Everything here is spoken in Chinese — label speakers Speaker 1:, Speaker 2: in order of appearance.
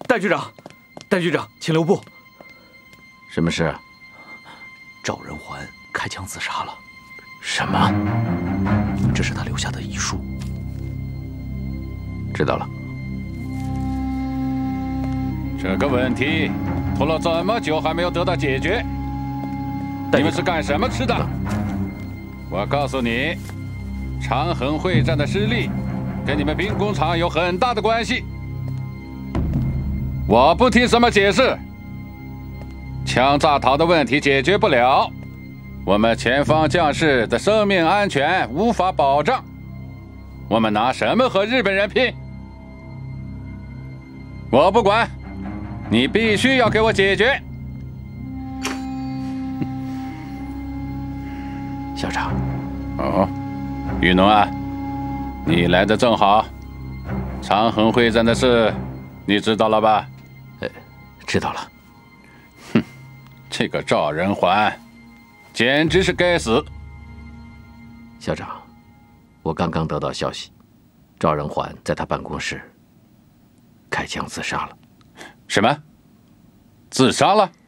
Speaker 1: 戴局长，戴局长，请留步。
Speaker 2: 什么事？
Speaker 1: 赵仁环开枪自杀了。
Speaker 2: 什么？
Speaker 1: 这是他留下的遗书。
Speaker 2: 知道了。
Speaker 3: 这个问题拖了这么久还没有得到解决，你们是干什么吃的？我告诉你，长衡会战的失利跟你们兵工厂有很大的关系。我不提什么解释，枪炸头的问题解决不了，我们前方将士的生命安全无法保障，我们拿什么和日本人拼？我不管，你必须要给我解决。
Speaker 2: 校长。
Speaker 3: 哦，玉农啊，你来的正好，长衡会战的事你知道了吧？
Speaker 2: 知道了。
Speaker 3: 哼，这个赵仁环简直是该死。
Speaker 2: 校长，我刚刚得到消息，赵仁环在他办公室开枪自杀了。
Speaker 3: 什么？自杀了？